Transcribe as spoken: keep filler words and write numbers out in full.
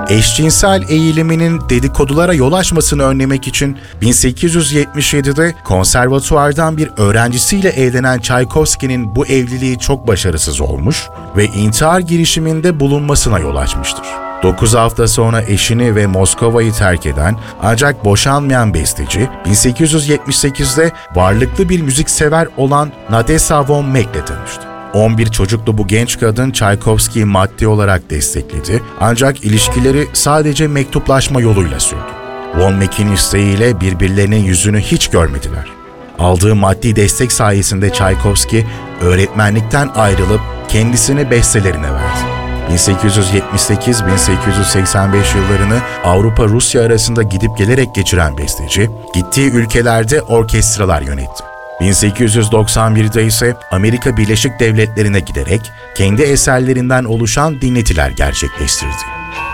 Eşcinsel eğiliminin dedikodulara yol açmasını önlemek için bin sekiz yüz yetmiş yedide konservatuvardan bir öğrencisiyle evlenen Çaykovski'nin bu evliliği çok başarısız olmuş ve intihar girişiminde bulunmasına yol açmıştır. dokuz hafta sonra eşini ve Moskova'yı terk eden ancak boşanmayan besteci, bin sekiz yüz yetmiş sekizde varlıklı bir müziksever olan Nadezhda von Meck'le tanıştı. on bir çocuklu bu genç kadın Çaykovski'yi maddi olarak destekledi ancak ilişkileri sadece mektuplaşma yoluyla sürdü. Von Meck'in isteğiyle birbirlerinin yüzünü hiç görmediler. Aldığı maddi destek sayesinde Çaykovski öğretmenlikten ayrılıp kendisini bestelerine verdi. bin sekiz yüz yetmiş sekiz bin sekiz yüz seksen beş yıllarını Avrupa-Rusya arasında gidip gelerek geçiren besteci, gittiği ülkelerde orkestralar yönetti. bin sekiz yüz doksan birde ise Amerika Birleşik Devletleri'ne giderek kendi eserlerinden oluşan dinletiler gerçekleştirdi.